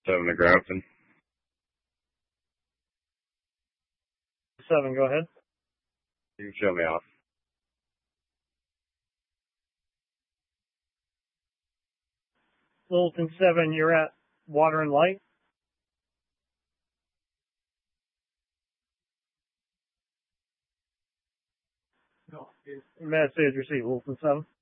7 to Grafton. 7, go ahead. You can show me off. Littleton 7, you're at Water and Light. Message received, Littleton 7.